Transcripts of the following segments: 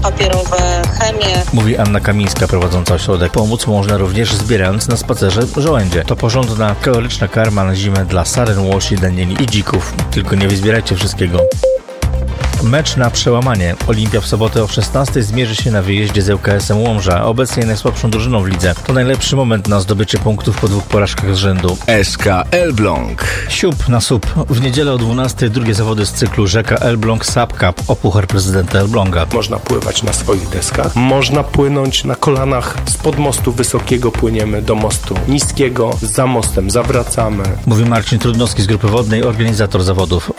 papierowe, chemię. Mówi Anna Kamińska, prowadząca ośrodek. Pomóc można również zbierając na spacerze żołędzie. To porządna, kaloryczna karma na zimę dla saren, łosi, danieli i dzików. Tylko nie wyzbierajcie wszystkiego. Mecz na przełamanie. Olimpia w sobotę o 16:00 zmierzy się na wyjeździe z ŁKS-em Łomża, obecnie najsłabszą drużyną w lidze. To najlepszy moment na zdobycie punktów po 2 porażkach z rzędu. SK Elbląg. Siup na SUP. W niedzielę o 12:00 drugie zawody z cyklu Rzeka Elbląg Sub Cup o Puchar Prezydenta Elbląga. Można pływać na swoich deskach, można płynąć na kolanach. Spod mostu wysokiego płyniemy do mostu niskiego, za mostem zawracamy. Mówi Marcin Trudnowski z Grupy Wodnej, organizator zawodów.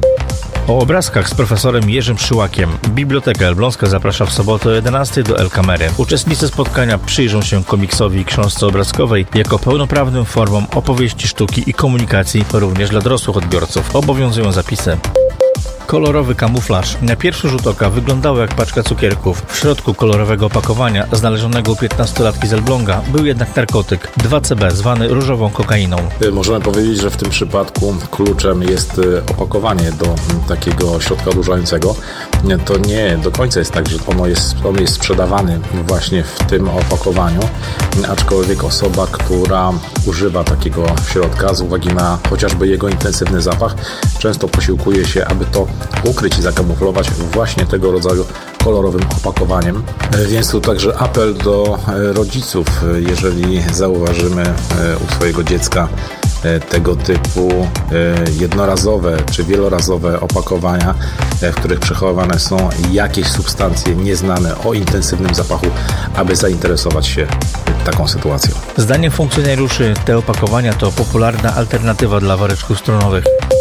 O obrazkach z profesorem Jerzym Przyłakiem. Biblioteka Elbląska zaprasza w sobotę o 11:00 do El Kamery. Uczestnicy spotkania przyjrzą się komiksowi i książce obrazkowej jako pełnoprawnym formom opowieści, sztuki i komunikacji, również dla dorosłych odbiorców. Obowiązują zapisy. Kolorowy kamuflaż. Na pierwszy rzut oka wyglądało jak paczka cukierków. W środku kolorowego opakowania, znalezionego u 15-latki z Elbląga, był jednak narkotyk 2CB, zwany różową kokainą. Możemy powiedzieć, że w tym przypadku kluczem jest opakowanie do takiego środka odurzającego. To nie do końca jest tak, że on jest sprzedawany właśnie w tym opakowaniu, aczkolwiek osoba, która używa takiego środka z uwagi na chociażby jego intensywny zapach, często posiłkuje się, aby to ukryć i zakamuflować właśnie tego rodzaju kolorowym opakowaniem. Więc tu także apel do rodziców, jeżeli zauważymy u swojego dziecka tego typu jednorazowe czy wielorazowe opakowania, w których przechowywane są jakieś substancje nieznane o intensywnym zapachu, aby zainteresować się taką sytuacją. Zdaniem funkcjonariuszy te opakowania to popularna alternatywa dla woreczków strunowych.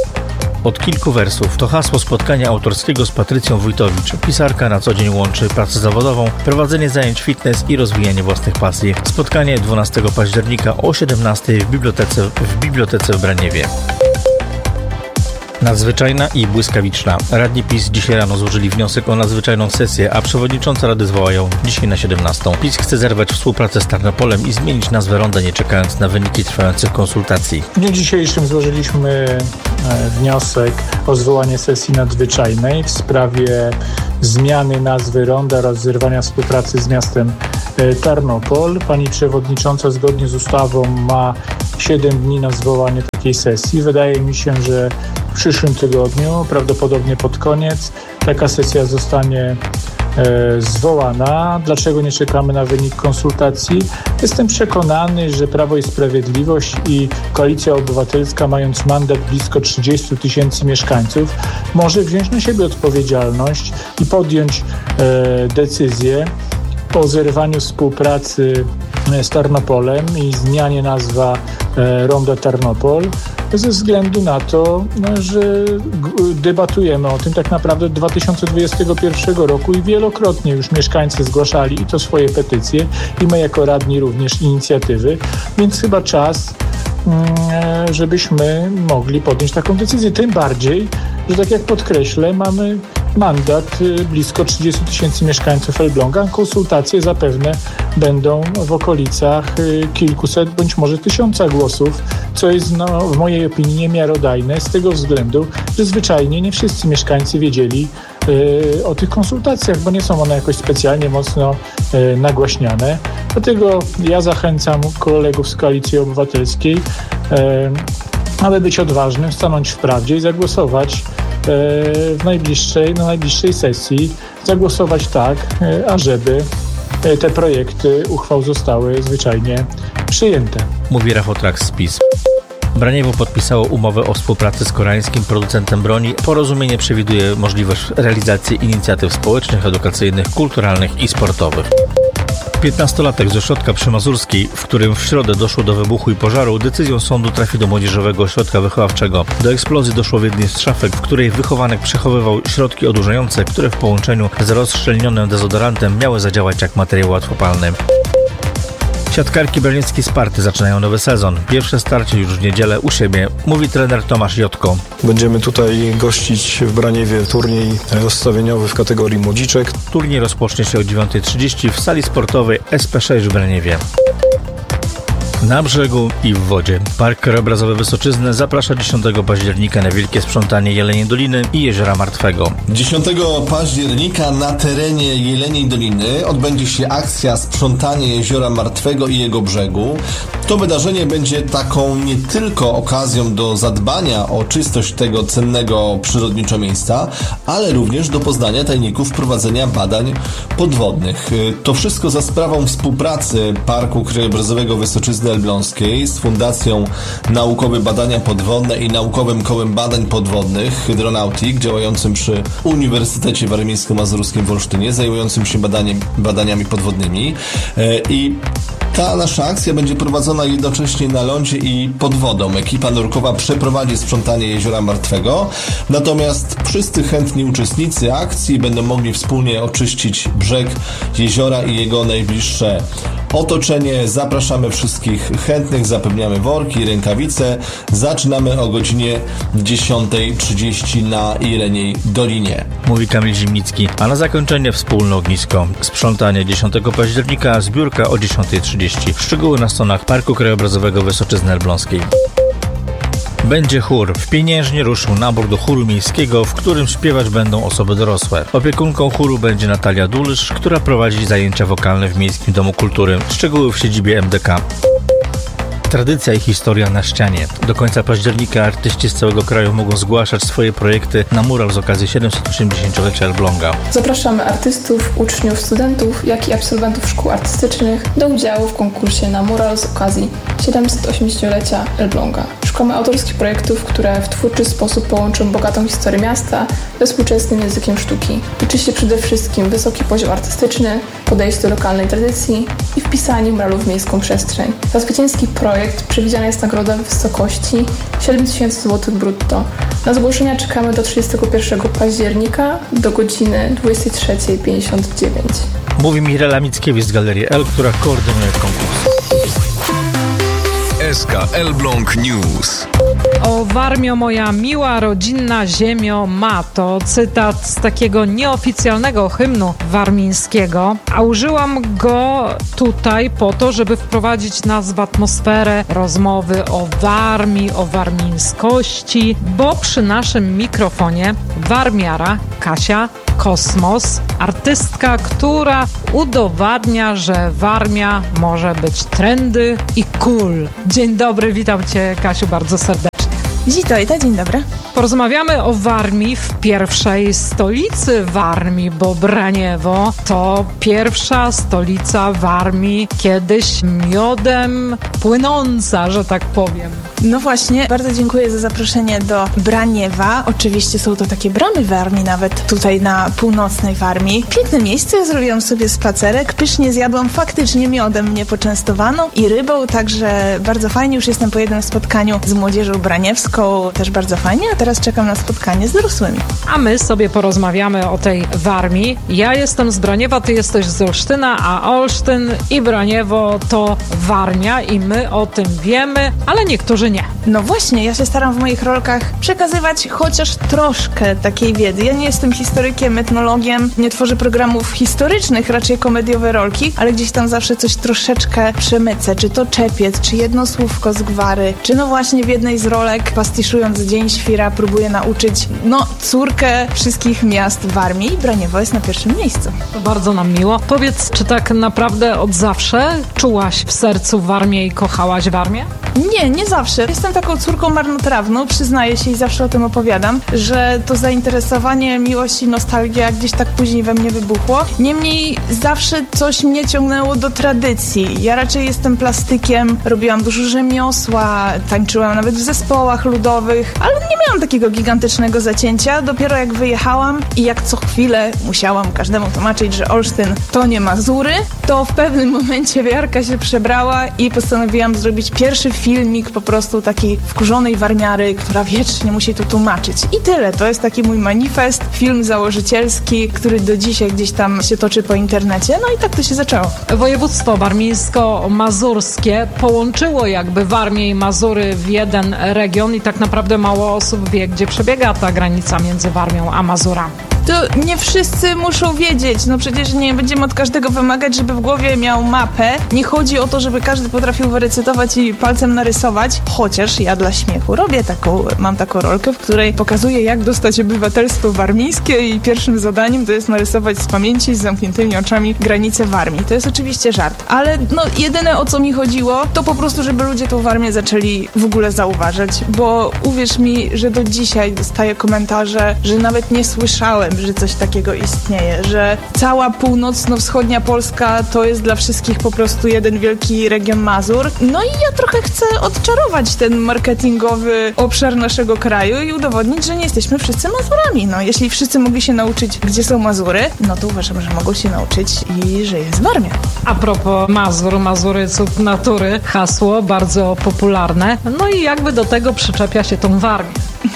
Od kilku wersów to hasło spotkania autorskiego z Patrycją Wójtowicz. Pisarka na co dzień łączy pracę zawodową, prowadzenie zajęć fitness i rozwijanie własnych pasji. Spotkanie 12 października o 17:00 w bibliotece w Braniewie. Nadzwyczajna i błyskawiczna. Radni PiS dzisiaj rano złożyli wniosek o nadzwyczajną sesję, a przewodnicząca Rady zwoła ją dzisiaj na 17:00. PiS chce zerwać współpracę z Tarnopolem i zmienić nazwę ronda, nie czekając na wyniki trwających konsultacji. W dniu dzisiejszym złożyliśmy wniosek o zwołanie sesji nadzwyczajnej w sprawie zmiany nazwy ronda oraz zerwania współpracy z miastem Tarnopol. Pani przewodnicząca zgodnie z ustawą ma 7 dni na zwołanie takiej sesji. Wydaje mi się, że w przyszłym tygodniu, prawdopodobnie pod koniec, taka sesja zostanie zwołana. Dlaczego nie czekamy na wynik konsultacji? Jestem przekonany, że Prawo i Sprawiedliwość i Koalicja Obywatelska, mając mandat blisko 30 000 mieszkańców, może wziąć na siebie odpowiedzialność i podjąć decyzję o zerwaniu współpracy z Tarnopolem i zmianie nazwa ronda Tarnopol, ze względu na to, że debatujemy o tym tak naprawdę od 2021 roku i wielokrotnie już mieszkańcy zgłaszali i to swoje petycje i my jako radni również inicjatywy, więc chyba czas, żebyśmy mogli podjąć taką decyzję. Tym bardziej, że tak jak podkreślę, mamy mandat blisko 30 000 mieszkańców Elbląga. Konsultacje zapewne będą w okolicach kilkuset bądź może 1000 głosów, co jest w mojej opinii niemiarodajne z tego względu, że zwyczajnie nie wszyscy mieszkańcy wiedzieli o tych konsultacjach, bo nie są one jakoś specjalnie mocno nagłaśniane. Dlatego ja zachęcam kolegów z Koalicji Obywatelskiej, aby być odważnym, stanąć w prawdzie i zagłosować na najbliższej sesji, zagłosować tak, ażeby te projekty uchwał zostały zwyczajnie przyjęte. Mówi Rafał Traks z PiS. Braniewo podpisało umowę o współpracy z koreańskim producentem broni. Porozumienie przewiduje możliwość realizacji inicjatyw społecznych, edukacyjnych, kulturalnych i sportowych. 15-latek z ośrodka przymazurskiej, w którym w środę doszło do wybuchu i pożaru, decyzją sądu trafi do młodzieżowego ośrodka wychowawczego. Do eksplozji doszło w jednej z szafek, w której wychowanek przechowywał środki odurzające, które w połączeniu z rozszczelnionym dezodorantem miały zadziałać jak materiał łatwopalny. Siatkarki branieckiej Sparty zaczynają nowy sezon. Pierwsze starcie już w niedzielę u siebie, mówi trener Tomasz Jotko. Będziemy tutaj gościć w Braniewie turniej rozstawieniowy w kategorii młodziczek. Turniej rozpocznie się o 9:30 w sali sportowej SP6 w Braniewie. Na brzegu i w wodzie. Park Krajobrazowy Wysoczyzny zaprasza 10 października na wielkie sprzątanie Jeleniej Doliny i Jeziora Martwego. 10 października na terenie Jeleniej Doliny odbędzie się akcja Sprzątanie Jeziora Martwego i jego brzegu. To wydarzenie będzie taką nie tylko okazją do zadbania o czystość tego cennego przyrodniczo miejsca, ale również do poznania tajników prowadzenia badań podwodnych. To wszystko za sprawą współpracy Parku Krajobrazowego Wysoczyzny Elbląskiej z Fundacją Naukowe Badania Podwodne i Naukowym Kołem Badań Podwodnych Hydronautic, działającym przy Uniwersytecie Warmińsko-Mazurskim w Olsztynie, zajmującym się badaniami podwodnymi. I ta nasza akcja będzie prowadzona jednocześnie na lądzie i pod wodą. Ekipa nurkowa przeprowadzi sprzątanie Jeziora Martwego, natomiast wszyscy chętni uczestnicy akcji będą mogli wspólnie oczyścić brzeg jeziora i jego najbliższe otoczenie. Zapraszamy wszystkich chętnych, zapewniamy worki i rękawice. Zaczynamy o godzinie 10:30 na Jeleniej Dolinie. Mówi Kamil Zimnicki, a na zakończenie wspólne ognisko. Sprzątanie 10 października, zbiórka o 10:30. Szczegóły na stronach Parku Krajobrazowego Wysoczyzny Elbląskiej. Będzie chór. W Pieniężnie ruszył nabór do chóru miejskiego, w którym śpiewać będą osoby dorosłe. Opiekunką chóru będzie Natalia Dulysz, która prowadzi zajęcia wokalne w Miejskim Domu Kultury. Szczegóły w siedzibie MDK. Tradycja i historia na ścianie. Do końca października artyści z całego kraju mogą zgłaszać swoje projekty na mural z okazji 780-lecia Elbląga. Zapraszamy artystów, uczniów, studentów, jak i absolwentów szkół artystycznych do udziału w konkursie na mural z okazji 780-lecia Elbląga. Szukamy autorskich projektów, które w twórczy sposób połączą bogatą historię miasta ze współczesnym językiem sztuki. Liczy się przede wszystkim wysoki poziom artystyczny, podejście do lokalnej tradycji i wpisanie muralu w miejską przestrzeń. Za zwycięski projekt przewidziana jest nagroda w wysokości 7000 zł brutto. Na zgłoszenia czekamy do 31 października do godziny 23:59. Mówi Mirela Mickiewicz z Galerii L, która koordynuje konkurs. SK Elbląg News. O Warmio moja miła, rodzinna ziemio ma, to cytat z takiego nieoficjalnego hymnu warmińskiego, a użyłam go tutaj po to, żeby wprowadzić nas w atmosferę rozmowy o Warmii, o warmińskości, bo przy naszym mikrofonie warmiara Kasia Kosmos, artystka, która udowadnia, że Warmia może być trendy i cool. Dzień dobry, witam Cię, Kasiu, bardzo serdecznie. Witaj, dzień dobry. Porozmawiamy o Warmii w pierwszej stolicy Warmii, bo Braniewo to pierwsza stolica Warmii, kiedyś miodem płynąca, że tak powiem. No właśnie, bardzo dziękuję za zaproszenie do Braniewa. Oczywiście są to takie bramy Warmii, nawet tutaj na północnej Warmii. Piękne miejsce, zrobiłam sobie spacerek, pysznie zjadłam, faktycznie miodem mnie poczęstowano i rybą, także bardzo fajnie, już jestem po jednym spotkaniu z młodzieżą braniewską, też bardzo fajnie, a teraz czekam na spotkanie z dorosłymi. A my sobie porozmawiamy o tej Warmii. Ja jestem z Braniewa, ty jesteś z Olsztyna, a Olsztyn i Braniewo to Warmia i my o tym wiemy, ale niektórzy nie. No właśnie, ja się staram w moich rolkach przekazywać chociaż troszkę takiej wiedzy. Ja nie jestem historykiem, etnologiem, nie tworzę programów historycznych, raczej komediowe rolki, ale gdzieś tam zawsze coś troszeczkę przemycę. Czy to czepiec, czy jedno słówko z gwary, czy no właśnie w jednej z rolek, pastiszując Dzień Świra, próbuję nauczyć, córkę wszystkich miast Warmii i Braniewo jest na pierwszym miejscu. To bardzo nam miło. Powiedz, czy tak naprawdę od zawsze czułaś w sercu Warmię i kochałaś Warmię? Nie zawsze. Jestem taką córką marnotrawną, przyznaję się i zawsze o tym opowiadam, że to zainteresowanie, miłość i nostalgia gdzieś tak później we mnie wybuchło. Niemniej zawsze coś mnie ciągnęło do tradycji. Ja raczej jestem plastykiem, robiłam dużo rzemiosła, tańczyłam nawet w zespołach ludowych, ale nie miałam takiego gigantycznego zacięcia. Dopiero jak wyjechałam i jak co chwilę musiałam każdemu tłumaczyć, że Olsztyn to nie Mazury, to w pewnym momencie wiarka się przebrała i postanowiłam zrobić pierwszy filmik po prostu takiej wkurzonej warmiary, która wiecznie musi to tłumaczyć. I tyle. To jest taki mój manifest, film założycielski, który do dzisiaj gdzieś tam się toczy po internecie. No i tak to się zaczęło. Województwo warmińsko-mazurskie połączyło jakby Warmię i Mazury w jeden region i tak naprawdę mało osób wie, gdzie przebiega ta granica między Warmią a Mazurami. To nie wszyscy muszą wiedzieć, no przecież nie będziemy od każdego wymagać, żeby w głowie miał mapę. Nie chodzi o to, żeby każdy potrafił wyrecytować i palcem narysować, chociaż ja dla śmiechu mam taką rolkę, w której pokazuję, jak dostać obywatelstwo warmińskie i pierwszym zadaniem to jest narysować z pamięci z zamkniętymi oczami granicę Warmii. To jest oczywiście żart, ale jedyne o co mi chodziło, to po prostu, żeby ludzie tą Warmię zaczęli w ogóle zauważać, bo uwierz mi, że do dzisiaj dostaję komentarze, że nawet nie słyszałem, że coś takiego istnieje, że cała północno-wschodnia Polska to jest dla wszystkich po prostu jeden wielki region Mazur. No i ja trochę chcę odczarować ten marketingowy obszar naszego kraju i udowodnić, że nie jesteśmy wszyscy Mazurami. No, jeśli wszyscy mogli się nauczyć, gdzie są Mazury, no to uważam, że mogą się nauczyć i że jest Warmia. A propos Mazury, cud natury, hasło bardzo popularne. No i jakby do tego przyczepia się tą Warmię.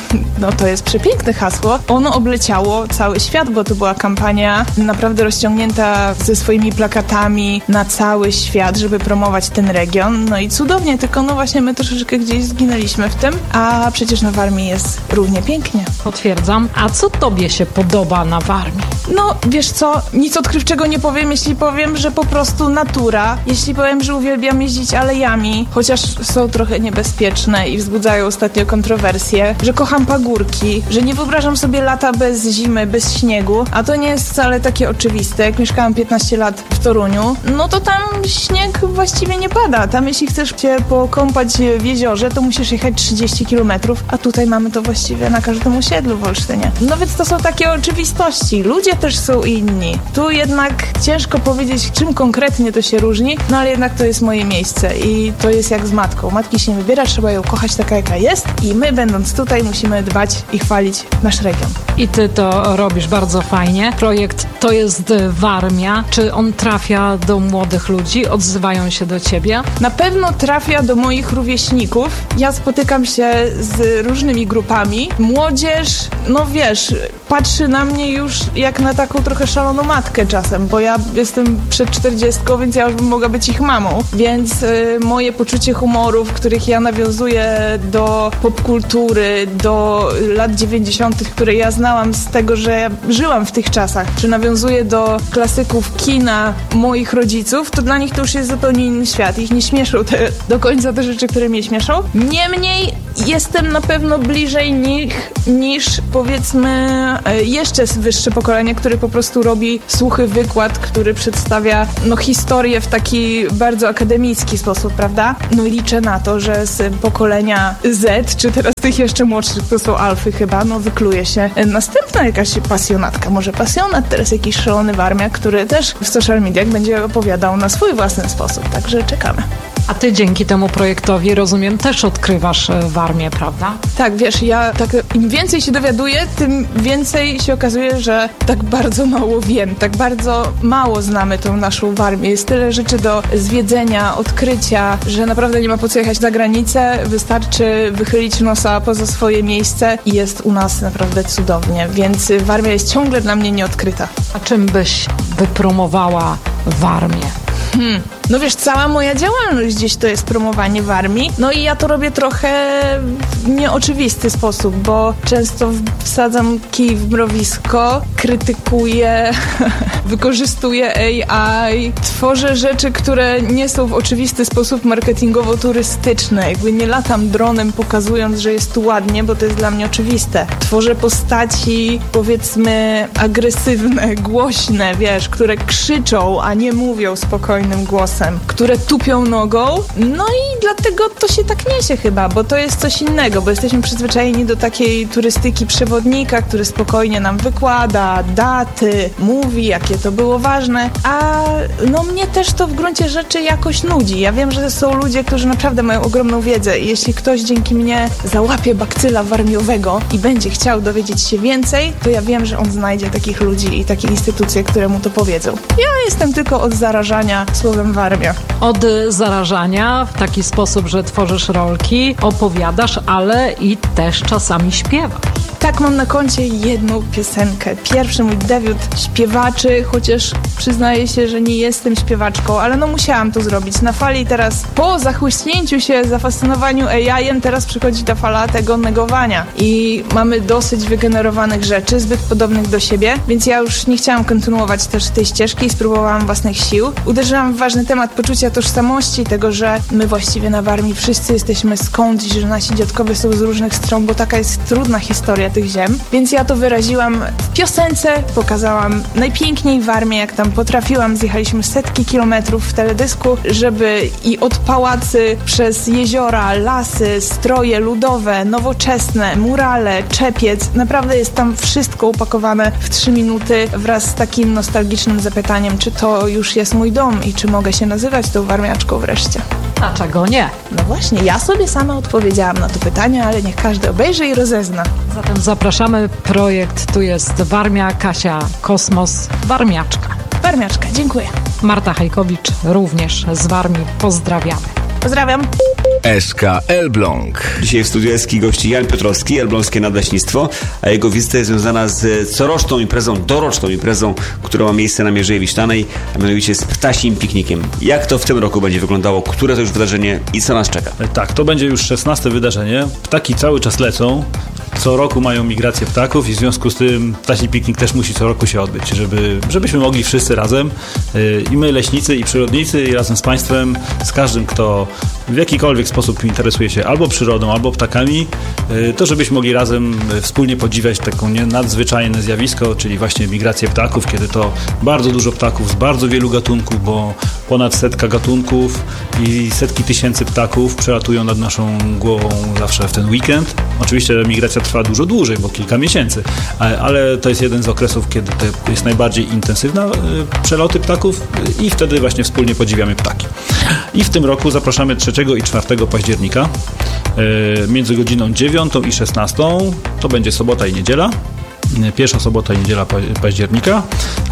No to jest przepiękne hasło. Ono obleciało cały świat, bo to była kampania naprawdę rozciągnięta ze swoimi plakatami na cały świat, żeby promować ten region. No i cudownie, tylko właśnie my troszeczkę gdzieś zginęliśmy w tym, a przecież na Warmii jest równie pięknie. Potwierdzam. A co tobie się podoba na Warmii? No, wiesz co, nic odkrywczego nie powiem, jeśli powiem, że po prostu natura. Jeśli powiem, że uwielbiam jeździć alejami, chociaż są trochę niebezpieczne i wzbudzają ostatnio kontrowersje, że kocham pagórki, że nie wyobrażam sobie lata bez zimy, bez śniegu, a to nie jest wcale takie oczywiste. Jak mieszkałam 15 lat w Toruniu, no to tam śnieg właściwie nie pada. Tam jeśli chcesz się pokąpać w jeziorze, to musisz jechać 30 km, a tutaj mamy to właściwie na każdym osiedlu w Olsztynie. No więc to są takie oczywistości. Ludzie też są inni. Tu jednak ciężko powiedzieć, czym konkretnie to się różni, no ale jednak to jest moje miejsce i to jest jak z matką. Matki się nie wybiera, trzeba ją kochać taka, jaka jest i my, będąc tutaj, musimy dbać i chwalić nasz region. I ty to robisz bardzo fajnie. Projekt To jest Warmia. Czy on trafia do młodych ludzi? Odzywają się do ciebie? Na pewno trafia do moich rówieśników. Ja spotykam się z różnymi grupami. Młodzież, no wiesz, patrzy na mnie już jak na taką trochę szaloną matkę czasem, bo ja jestem przed 40, więc ja już bym mogła być ich mamą. Więc moje poczucie humoru, w których ja nawiązuję do popkultury, do lat 90., które ja znałam z tego, że ja żyłam w tych czasach, czy nawiązuję do klasyków kina moich rodziców, to dla nich to już jest zupełnie inny świat. Ich nie śmieszą do końca te rzeczy, które mnie śmieszą. Niemniej jestem na pewno bliżej nich niż powiedzmy jeszcze wyższe pokolenie, które po prostu robi suchy wykład, który przedstawia historię w taki bardzo akademicki sposób, prawda? No i liczę na to, że z pokolenia Z, czy teraz tych jeszcze młodszych, to są alfy chyba, wykluje się następna jakaś pasjonatka, może pasjonat, teraz jakiś szalony warmiak, który też w social mediach będzie opowiadał na swój własny sposób, także czekamy. A ty dzięki temu projektowi, rozumiem, też odkrywasz Warmię, prawda? Tak, wiesz, ja im więcej się dowiaduję, tym więcej się okazuje, że tak bardzo mało wiem, tak bardzo mało znamy tą naszą Warmię. Jest tyle rzeczy do zwiedzenia, odkrycia, że naprawdę nie ma po co jechać na granicę, wystarczy wychylić nosa poza swoje miejsce i jest u nas naprawdę cudownie, więc Warmia jest ciągle dla mnie nieodkryta. A czym byś wypromowała Warmię? No wiesz, cała moja działalność gdzieś to jest promowanie Warmii. No i ja to robię trochę w nieoczywisty sposób, bo często wsadzam kij w mrowisko, krytykuję, wykorzystuję AI, tworzę rzeczy, które nie są w oczywisty sposób marketingowo-turystyczne. Jakby nie latam dronem pokazując, że jest tu ładnie, bo to jest dla mnie oczywiste. Tworzę postaci, powiedzmy, agresywne, głośne, wiesz, które krzyczą, a nie mówią spokojnym głosem, które tupią nogą, no i dlatego to się tak niesie chyba, bo to jest coś innego, bo jesteśmy przyzwyczajeni do takiej turystyki przewodnika, który spokojnie nam wykłada daty, mówi, jakie to było ważne, a mnie też to w gruncie rzeczy jakoś nudzi. Ja wiem, że są ludzie, którzy naprawdę mają ogromną wiedzę i jeśli ktoś dzięki mnie załapie bakcyla warmiowego i będzie chciał dowiedzieć się więcej, to ja wiem, że on znajdzie takich ludzi i takie instytucje, które mu to powiedzą. Ja jestem tylko od zarażania słowem Warmia. Od zarażania w taki sposób, że tworzysz rolki, opowiadasz, ale i też czasami śpiewasz. Tak, mam na koncie jedną piosenkę. Pierwszy mój debiut śpiewaczy, chociaż przyznaję się, że nie jestem śpiewaczką, ale no musiałam to zrobić. Na fali teraz, po zachłyśnięciu się, zafascynowaniu AI-em, teraz przychodzi ta fala tego negowania. I mamy dosyć wygenerowanych rzeczy, zbyt podobnych do siebie, więc ja już nie chciałam kontynuować też tej ścieżki i spróbowałam własnych sił. Uderzyłam w ważny temat poczucia tożsamości, tego, że my właściwie na Warmii wszyscy jesteśmy skądś, że nasi dziadkowie są z różnych stron, bo taka jest trudna historia tych ziem. Więc ja to wyraziłam w piosence, pokazałam najpiękniej Warmię, jak tam potrafiłam. Zjechaliśmy setki kilometrów w teledysku, żeby i od pałacy, przez jeziora, lasy, stroje ludowe, nowoczesne, murale, czepiec. Naprawdę jest tam wszystko upakowane w 3 minuty wraz z takim nostalgicznym zapytaniem, czy to już jest mój dom i czy mogę się nazywać tą warmiaczką wreszcie. A czego nie? No właśnie, ja sobie sama odpowiedziałam na to pytanie, ale niech każdy obejrzy i rozezna. Zatem zapraszamy. Projekt tu jest Warmia, Kasia, Kosmos, Warmiaczka. Warmiaczka, dziękuję. Marta Hajkowicz również z Warmii. Pozdrawiamy. Pozdrawiam. SK Elbląg. Dzisiaj w studiu SK gości Jan Piotrowski, Elbląskie Nadleśnictwo, a jego wizyta jest związana z coroczną imprezą, doroczną imprezą, która ma miejsce na Mierzei Wiślanej, a mianowicie z ptasim piknikiem. Jak to w tym roku będzie wyglądało? Które to już wydarzenie i co nas czeka? Tak, to będzie już 16. wydarzenie. Ptaki cały czas lecą. Co roku mają migrację ptaków i w związku z tym ptasi piknik też musi co roku się odbyć, żebyśmy mogli wszyscy razem, i my leśnicy, i przyrodnicy, i razem z Państwem, z każdym, kto w jakikolwiek sposób interesuje się albo przyrodą, albo ptakami, to żebyśmy mogli razem wspólnie podziwiać taką nadzwyczajne zjawisko, czyli właśnie migrację ptaków, kiedy to bardzo dużo ptaków z bardzo wielu gatunków, bo ponad 100 gatunków i setki tysięcy ptaków przelatują nad naszą głową zawsze w ten weekend. Oczywiście migracja trwa dużo dłużej, bo kilka miesięcy, ale to jest jeden z okresów, kiedy to jest najbardziej intensywna przeloty ptaków i wtedy właśnie wspólnie podziwiamy ptaki. I w tym roku zapraszamy 3 i 4 października między godziną 9 i 16. To będzie sobota i niedziela. Pierwsza sobota i niedziela października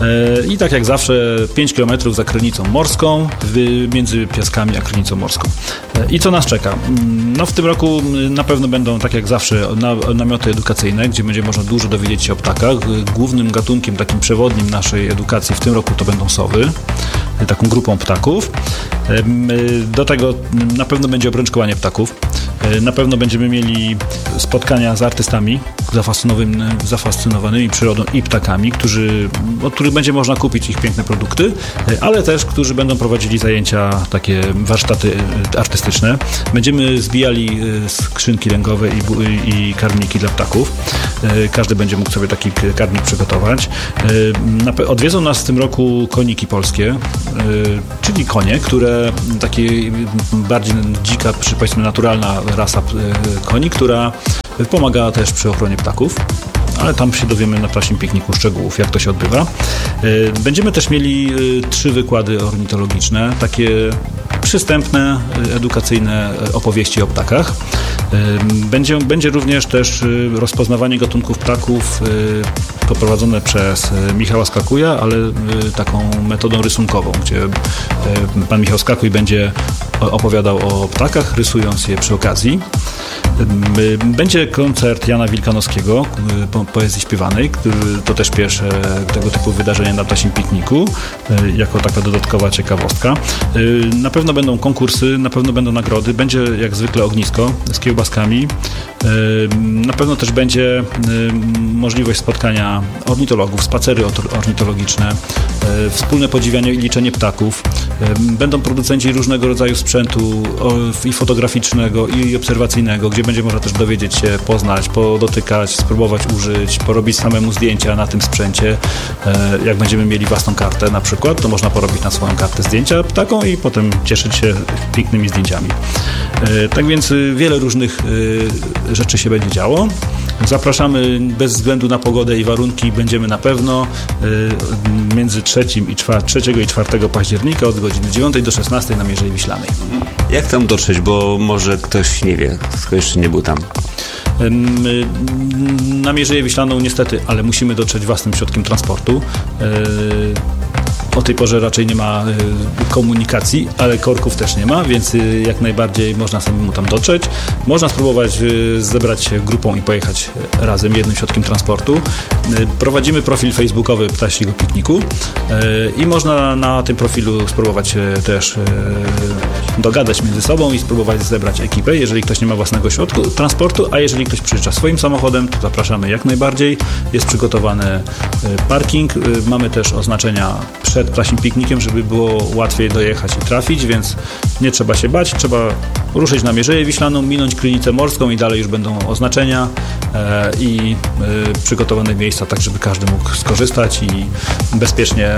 i tak jak zawsze 5 km za Krynicą Morską, między Piaskami a Krynicą Morską. I co nas czeka? No w tym roku na pewno będą, tak jak zawsze, namioty edukacyjne, gdzie będzie można dużo dowiedzieć się o ptakach. Głównym gatunkiem, takim przewodnim naszej edukacji w tym roku to będą sowy, taką grupą ptaków. Do tego na pewno będzie obrączkowanie ptaków. Na pewno będziemy mieli spotkania z artystami zafascynowanymi przyrodą i ptakami, od których będzie można kupić ich piękne produkty, ale też którzy będą prowadzili zajęcia, takie warsztaty artystyczne. Będziemy zbijali skrzynki lęgowe i karmniki dla ptaków. Każdy będzie mógł sobie taki karmnik przygotować. Odwiedzą nas w tym roku koniki polskie, czyli konie, które takie bardziej dzika, powiedzmy naturalna rasa koni, która pomaga też przy ochronie ptaków, ale tam się dowiemy na ptasim pikniku szczegółów, jak to się odbywa. Będziemy też mieli 3 wykłady ornitologiczne, takie przystępne, edukacyjne opowieści o ptakach. Będzie również też rozpoznawanie gatunków ptaków poprowadzone przez Michała Skakuja, ale taką metodą rysunkową, gdzie pan Michał Skakuj będzie opowiadał o ptakach, rysując je przy okazji. Będzie koncert Jana Wilkanowskiego, poezji śpiewanej, to też pierwsze tego typu wydarzenie na ptasim pikniku, jako taka dodatkowa ciekawostka. Na pewno będą konkursy, na pewno będą nagrody, będzie jak zwykle ognisko z kiełbaskami. Na pewno też będzie możliwość spotkania ornitologów, spacery ornitologiczne, wspólne podziwianie i liczenie ptaków. Będą producenci różnego rodzaju sprzętu i fotograficznego, i obserwacyjnego, gdzie będzie można też dowiedzieć się, poznać, podotykać, spróbować użyć, porobić samemu zdjęcia na tym sprzęcie. Jak będziemy mieli własną kartę na przykład, to można porobić na swoją kartę zdjęcia ptaką i potem cieszyć się pięknymi zdjęciami. Tak więc wiele różnych rzeczy się będzie działo. Zapraszamy bez względu na pogodę i warunki, będziemy na pewno między 3 i 4 października od godziny 9 do 16 na Mierzei Wiślanej. Jak tam dotrzeć, bo może ktoś nie wie, kto jeszcze nie był tam? Na Mierzeję Wiślaną niestety, ale musimy dotrzeć własnym środkiem transportu. O tej porze raczej nie ma komunikacji, ale korków też nie ma, więc jak najbardziej można samemu tam dotrzeć. Można spróbować zebrać się grupą i pojechać razem jednym środkiem transportu. Prowadzimy profil facebookowy Ptasiego Pikniku i można na tym profilu spróbować też dogadać między sobą i spróbować zebrać ekipę, jeżeli ktoś nie ma własnego środka transportu, a jeżeli ktoś przyjeżdża swoim samochodem, to zapraszamy jak najbardziej. Jest przygotowany parking. Mamy też oznaczenia przed Ptasim Piknikiem, żeby było łatwiej dojechać i trafić, więc nie trzeba się bać. Trzeba ruszyć na Mierzeję Wiślaną, minąć Krynicę Morską i dalej już będą oznaczenia i przygotowane miejsca, tak żeby każdy mógł skorzystać i bezpiecznie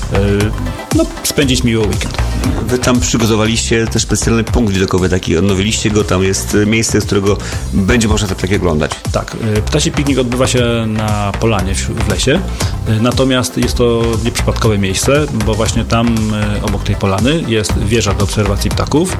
spędzić miły weekend. Wy tam przygotowaliście też specjalny punkt widokowy, taki odnowiliście go, tam jest miejsce, z którego będzie można takie oglądać. Tak, Ptasi Piknik odbywa się na polanie w lesie, natomiast jest to nieprzypadkowe miejsce, bo właśnie tam obok tej polany jest wieża do obserwacji ptaków,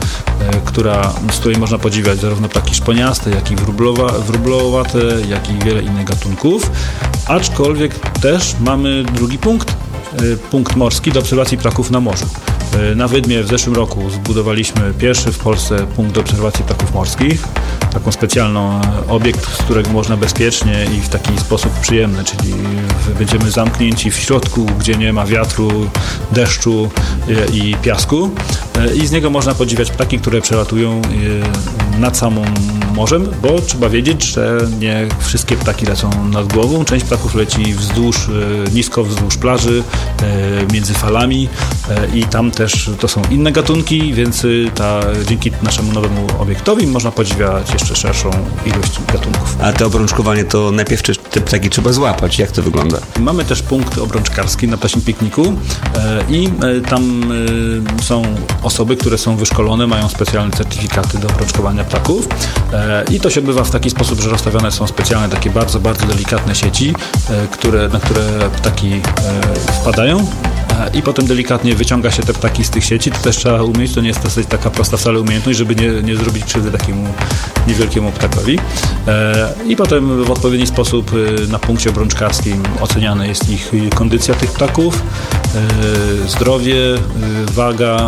z której można podziwiać zarówno ptaki szponiaste, jak i wróblowate, jak i wiele innych gatunków, aczkolwiek też mamy drugi punkt morski do obserwacji ptaków na morzu. Na Wydmie w zeszłym roku zbudowaliśmy pierwszy w Polsce punkt do obserwacji ptaków morskich. Taką specjalną obiekt, z którego można bezpiecznie i w taki sposób przyjemny, czyli będziemy zamknięci w środku, gdzie nie ma wiatru, deszczu i piasku i z niego można podziwiać ptaki, które przelatują nad samym morzem, bo trzeba wiedzieć, że nie wszystkie ptaki lecą nad głową. Część ptaków leci nisko wzdłuż plaży, między falami i tam też to są inne gatunki, więc dzięki naszemu nowemu obiektowi można podziwiać jeszcze szerszą ilość gatunków. A to obrączkowanie to najpierw te ptaki trzeba złapać. Jak to wygląda? Mamy też punkt obrączkarski na Ptasim Pikniku i tam są osoby, które są wyszkolone, mają specjalne certyfikaty do obrączkowania ptaków i to się odbywa w taki sposób, że rozstawione są specjalne takie bardzo, bardzo delikatne sieci, na które ptaki wpadają i potem delikatnie wyciąga się te ptaki z tych sieci. To też trzeba umieć, to nie jest dosyć taka prosta wcale umiejętność, żeby nie zrobić krzywdy takiemu niewielkiemu ptakowi. I potem w odpowiedni sposób na punkcie obrączkarskim oceniana jest ich kondycja tych ptaków, zdrowie, waga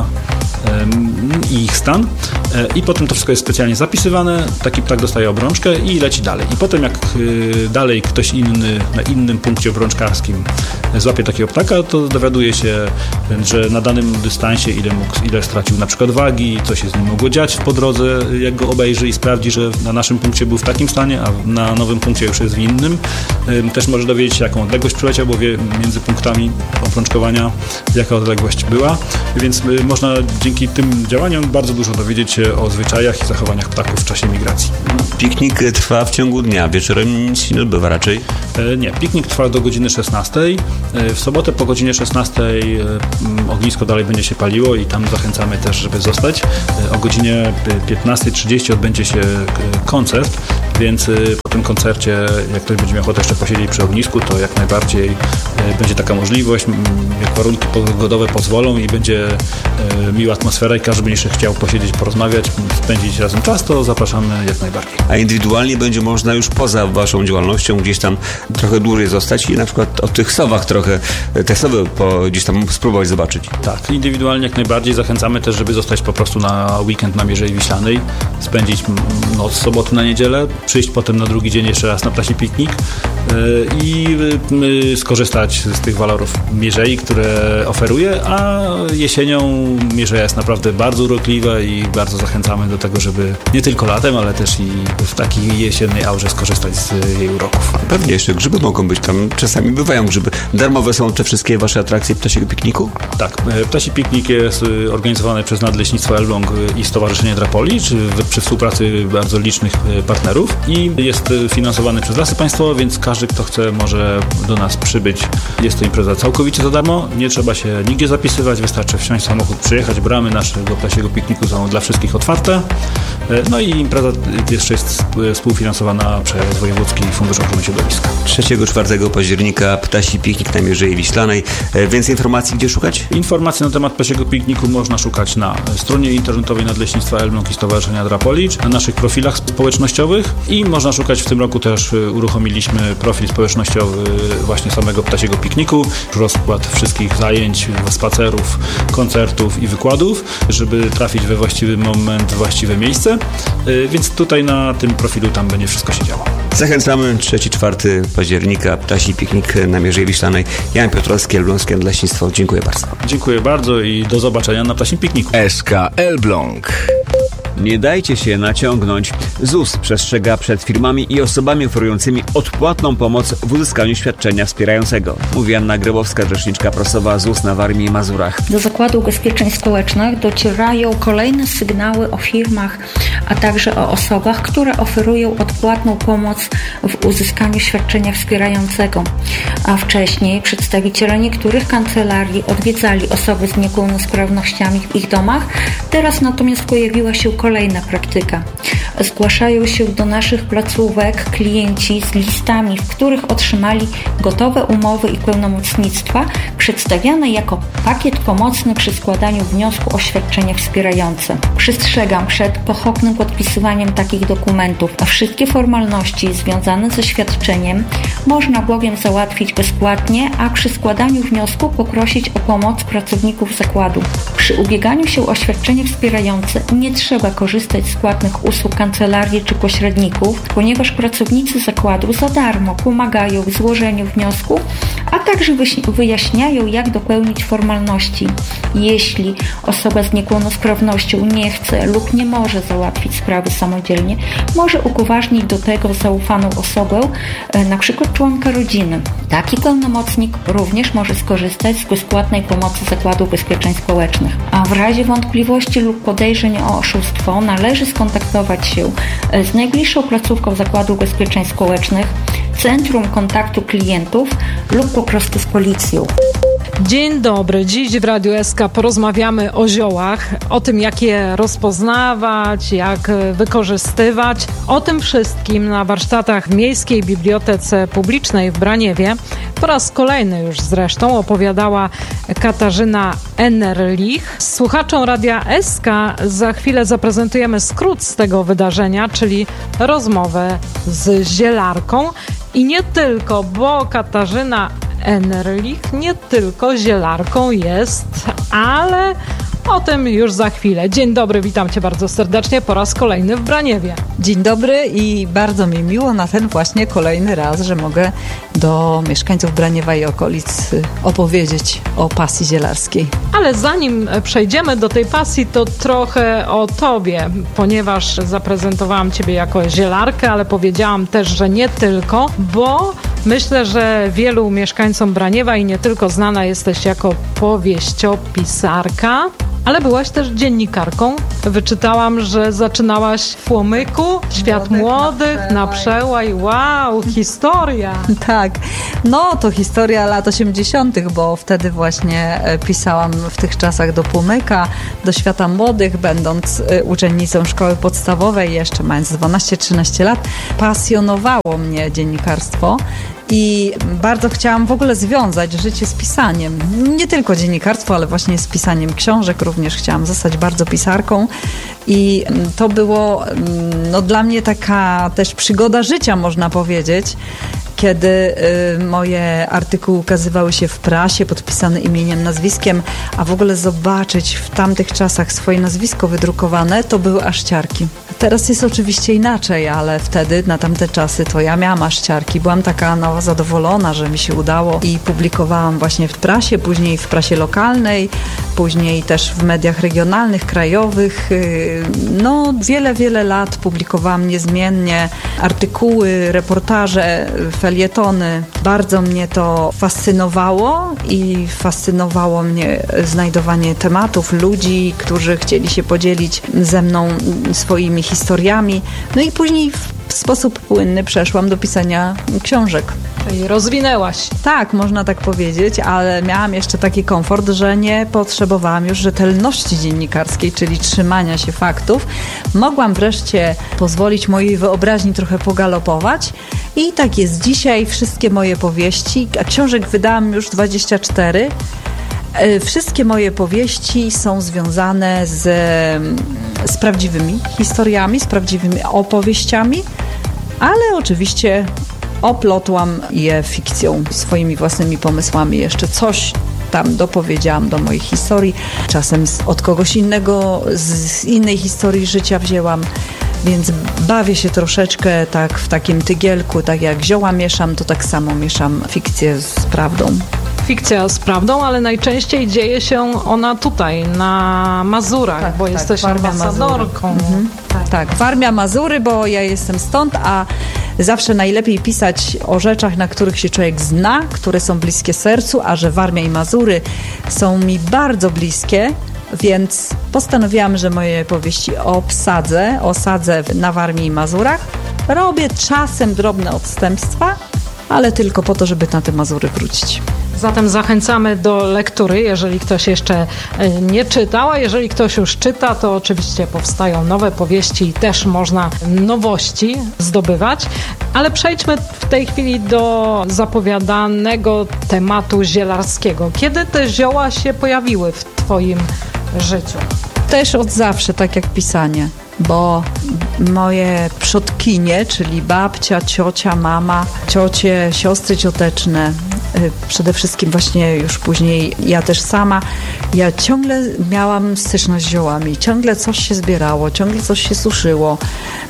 i ich stan i potem to wszystko jest specjalnie zapisywane, taki ptak dostaje obrączkę i leci dalej. I potem jak dalej ktoś inny na innym punkcie obrączkarskim złapie takiego ptaka, to dowiaduje się, że na danym dystansie ile stracił na przykład wagi, co się z nim mogło dziać po drodze, jak go obejrzy i sprawdzi, że na naszym punkcie był w takim stanie, a na nowym punkcie już jest w innym. Też może dowiedzieć się, jaką odległość przyleciał, bo wie między punktami obrączkowania jaka odległość była, więc można dzięki tym działaniom bardzo dużo dowiedzieć się o zwyczajach i zachowaniach ptaków w czasie migracji. Piknik trwa w ciągu dnia, wieczorem nic się nie odbywa raczej? Nie, piknik trwa do godziny 16. W sobotę po godzinie 16 ognisko dalej będzie się paliło i tam zachęcamy też, żeby zostać. O godzinie 15:30 odbędzie się koncert, więc po tym koncercie, jak ktoś będzie miał ochotę jeszcze posiedzieć przy ognisku, to jak najbardziej będzie taka możliwość, jak warunki pogodowe pozwolą i będzie miła atmosfera i każdy będzie chciał posiedzieć, porozmawiać, spędzić razem czas, to zapraszamy jak najbardziej. A indywidualnie będzie można już poza waszą działalnością gdzieś tam trochę dłużej zostać i na przykład o tych sowach trochę, te sowy gdzieś tam spróbować zobaczyć. Tak, indywidualnie jak najbardziej zachęcamy też, żeby zostać po prostu na weekend na Mierzei Wiślanej, spędzić noc z soboty na niedzielę, przyjść potem na drugi dzień jeszcze raz na Ptasi Piknik i skorzystać z tych walorów Mierzei, które oferuje, a jesienią Mierzeja jest naprawdę bardzo urokliwa i bardzo zachęcamy do tego, żeby nie tylko latem, ale też i w takiej jesiennej aurze skorzystać z jej uroków. Pewnie jeszcze grzyby mogą być tam, czasami bywają grzyby. Darmowe są te wszystkie wasze atrakcje Ptasiego Pikniku? Tak, Ptasi Piknik jest organizowany przez Nadleśnictwo Elbląg i Stowarzyszenie Drapoli, przy współpracy bardzo licznych partnerów i jest finansowany przez Lasy Państwowe, więc każdy, kto chce, może do nas przybyć. Jest to impreza całkowicie za darmo, nie trzeba się nigdzie zapisywać, wystarczy wsiąść w samochód, przyjechać. Bramy naszego Ptasiego Pikniku są dla wszystkich otwarte. No i impreza jeszcze jest współfinansowana przez Wojewódzki Fundusz Ochrony Środowiska. 3-4 października Ptasi Piknik na Mierzei Wiślanej. Więcej informacji gdzie szukać? Informacji na temat Ptasiego Pikniku można szukać na stronie internetowej Nadleśnictwa Elbląg i Stowarzyszenia Drapolicz, na naszych profilach społecznościowych i można szukać, w tym roku też uruchomiliśmy profil społecznościowy właśnie samego Ptasiego Pikniku, rozkład wszystkich zajęć, spacerów, koncertów i wykładów, żeby trafić we właściwy moment, właściwe miejsce, więc tutaj na tym profilu tam będzie wszystko się działo. Zachęcamy 3-4 października Ptasi Piknik na Mierzei Wiślanej. Jan Piotrowski, Elbląskie Nadleśnictwo. Dziękuję bardzo. Dziękuję bardzo i do zobaczenia na Ptasim Pikniku. SK Elbląg. Nie dajcie się naciągnąć. ZUS przestrzega przed firmami i osobami oferującymi odpłatną pomoc w uzyskaniu świadczenia wspierającego. Mówi Anna Grabowska, rzeczniczka prasowa ZUS na Warmii i Mazurach. Do Zakładu Ubezpieczeń Społecznych docierają kolejne sygnały o firmach, a także o osobach, które oferują odpłatną pomoc w uzyskaniu świadczenia wspierającego. A wcześniej przedstawiciele niektórych kancelarii odwiedzali osoby z niepełnosprawnościami w ich domach. Teraz natomiast pojawiła się kolejna praktyka. Zgłaszają się do naszych placówek klienci z listami, w których otrzymali gotowe umowy i pełnomocnictwa przedstawiane jako pakiet pomocny przy składaniu wniosku o świadczenie wspierające. Przestrzegam przed pochopnym podpisywaniem takich dokumentów, a wszystkie formalności związane ze świadczeniem można bowiem załatwić bezpłatnie, a przy składaniu wniosku poprosić o pomoc pracowników zakładu. Przy ubieganiu się o świadczenie wspierające nie trzeba korzystać z płatnych usług kancelarii czy pośredników, ponieważ pracownicy zakładu za darmo pomagają w złożeniu wniosku, a także wyjaśniają, jak dopełnić formalności. Jeśli osoba z niepełnosprawnością nie chce lub nie może załatwić sprawy samodzielnie, może upoważnić do tego zaufaną osobę, np. członka rodziny. Taki pełnomocnik również może skorzystać z bezpłatnej pomocy Zakładu Ubezpieczeń Społecznych. A w razie wątpliwości lub podejrzeń o oszustwo należy skontaktować się z najbliższą placówką Zakładu Ubezpieczeń Społecznych, Centrum Kontaktu Klientów lub po prostu z policją. Dzień dobry. Dziś w Radiu SK porozmawiamy o ziołach, o tym, jak je rozpoznawać, jak wykorzystywać. O tym wszystkim na warsztatach w Miejskiej Bibliotece Publicznej w Braniewie po raz kolejny już zresztą opowiadała Katarzyna Enerlich. Słuchaczom Radia SK za chwilę zaprezentujemy skrót z tego wydarzenia, czyli rozmowę z zielarką. I nie tylko, bo Katarzyna Enerlich nie tylko zielarką jest, ale o tym już za chwilę. Dzień dobry, witam Cię bardzo serdecznie po raz kolejny w Braniewie. Dzień dobry i bardzo mi miło na ten właśnie kolejny raz, że mogę do mieszkańców Braniewa i okolic opowiedzieć o pasji zielarskiej. Ale zanim przejdziemy do tej pasji, to trochę o Tobie, ponieważ zaprezentowałam Ciebie jako zielarkę, ale powiedziałam też, że nie tylko, bo myślę, że wielu mieszkańcom Braniewa i nie tylko znana jesteś jako powieściopisarka, ale byłaś też dziennikarką. Wyczytałam, że zaczynałaś w Płomyku, Świat Młodych, na Przełaj. Wow, historia! Tak, no to historia lat 80., bo wtedy właśnie pisałam w tych czasach do Płomyka, do Świata Młodych, będąc uczennicą szkoły podstawowej, jeszcze mając 12-13 lat. Pasjonowało mnie dziennikarstwo. I bardzo chciałam w ogóle związać życie z pisaniem. Nie tylko dziennikarstwo, ale właśnie z pisaniem książek. Również chciałam zostać bardzo pisarką. I to było dla mnie taka też przygoda życia, można powiedzieć, kiedy moje artykuły ukazywały się w prasie, podpisane imieniem, nazwiskiem, a w ogóle zobaczyć w tamtych czasach swoje nazwisko wydrukowane, to były aż ciarki. Teraz jest oczywiście inaczej, ale wtedy, na tamte czasy, to ja miałam aż ciarki. Byłam taka zadowolona, że mi się udało i publikowałam właśnie w prasie, później w prasie lokalnej, później też w mediach regionalnych, krajowych. Wiele lat publikowałam niezmiennie artykuły, reportaże, felietony. Bardzo mnie to fascynowało i fascynowało mnie znajdowanie tematów, ludzi, którzy chcieli się podzielić ze mną swoimi historiami. No i później w sposób płynny przeszłam do pisania książek. Czyli rozwinęłaś. Tak, można tak powiedzieć, ale miałam jeszcze taki komfort, że nie potrzebowałam już rzetelności dziennikarskiej, czyli trzymania się faktów. Mogłam wreszcie pozwolić mojej wyobraźni trochę pogalopować i tak jest dzisiaj. Wszystkie moje powieści, a książek wydałam już 24. Wszystkie moje powieści są związane z prawdziwymi historiami, z prawdziwymi opowieściami, ale oczywiście oplotłam je fikcją, swoimi własnymi pomysłami. Jeszcze coś tam dopowiedziałam do moich historii. Czasem od kogoś innego, z innej historii życia wzięłam. Więc bawię się troszeczkę tak w takim tygielku, tak jak zioła mieszam, to tak samo mieszam fikcję z prawdą. Fikcja z prawdą, ale najczęściej dzieje się ona tutaj, na Mazurach, tak, bo jesteś ambasadorką. Tak, Warmia, Mazury, bo ja jestem stąd, a zawsze najlepiej pisać o rzeczach, na których się człowiek zna, które są bliskie sercu, a że Warmia i Mazury są mi bardzo bliskie, więc postanowiłam, że moje powieści osadzę na Warmii i Mazurach. Robię czasem drobne odstępstwa, ale tylko po to, żeby na te Mazury wrócić. Zatem zachęcamy do lektury, jeżeli ktoś jeszcze nie czytał, a jeżeli ktoś już czyta, to oczywiście powstają nowe powieści i też można nowości zdobywać. Ale przejdźmy w tej chwili do zapowiadanego tematu zielarskiego. Kiedy te zioła się pojawiły w Twoim życiu? Też od zawsze, tak jak pisanie, bo moje przodkinie, czyli babcia, ciocia, mama, ciocie, siostry cioteczne, przede wszystkim właśnie już później ja też sama, ja ciągle miałam styczność z ziołami, ciągle coś się zbierało, ciągle coś się suszyło,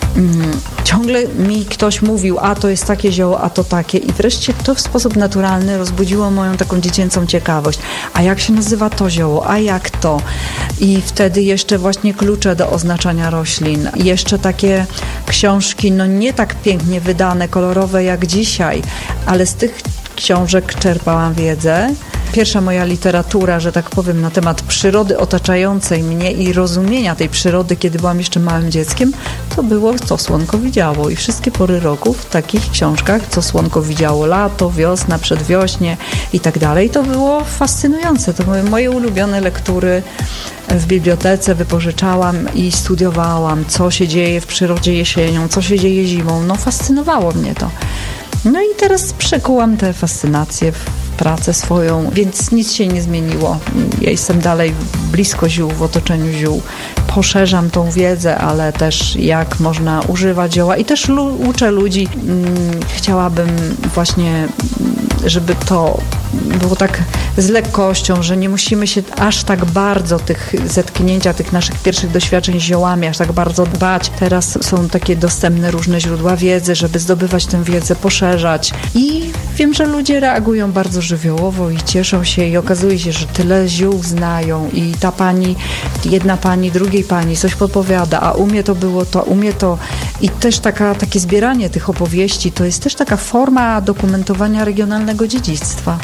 ciągle mi ktoś mówił, a to jest takie zioło, a to takie i wreszcie to w sposób naturalny rozbudziło moją taką dziecięcą ciekawość. A jak się nazywa to zioło, a jak to? I wtedy jeszcze właśnie klucze do oznaczania roślin, jeszcze takie książki, no nie tak pięknie wydane, kolorowe jak dzisiaj, ale z tych książek czerpałam wiedzę. Pierwsza moja literatura, że tak powiem, na temat przyrody otaczającej mnie i rozumienia tej przyrody, kiedy byłam jeszcze małym dzieckiem, to było Co słonko widziało. I wszystkie pory roku w takich książkach, Co słonko widziało, lato, wiosna, przedwiośnie i tak dalej, to było fascynujące. To były moje ulubione lektury. W bibliotece wypożyczałam i studiowałam, co się dzieje w przyrodzie jesienią, co się dzieje zimą. No fascynowało mnie to. No i teraz przekułam tę fascynację w pracę swoją, więc nic się nie zmieniło. Ja jestem dalej blisko ziół, w otoczeniu ziół. Poszerzam tą wiedzę, ale też jak można używać zioła i też uczę ludzi. Chciałabym właśnie, żeby to było tak z lekkością, że nie musimy się aż tak bardzo tych zetknięcia, tych naszych pierwszych doświadczeń z ziołami, aż tak bardzo dbać. Teraz są takie dostępne różne źródła wiedzy, żeby zdobywać tę wiedzę, poszerzać. I wiem, że ludzie reagują bardzo żywiołowo i cieszą się i okazuje się, że tyle ziół znają i ta pani, jedna pani, drugiej pani coś podpowiada, a u mnie to było to, u mnie to. I też takie zbieranie tych opowieści to jest też taka forma dokumentowania regionalnego dziedzictwa.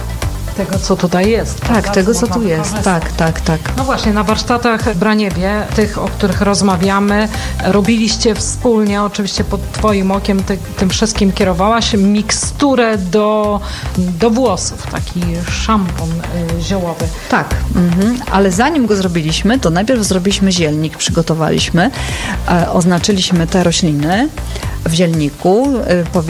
Tego, co tutaj jest. Tak, prawda? Tego, co tu jest. Tak. No właśnie, na warsztatach w Braniewie, tych, o których rozmawiamy, robiliście wspólnie, oczywiście pod Twoim okiem, tym wszystkim kierowałaś, miksturę do włosów, taki szampon ziołowy. Tak, ale zanim go zrobiliśmy, to najpierw zrobiliśmy zielnik, przygotowaliśmy, oznaczyliśmy te rośliny w zielniku,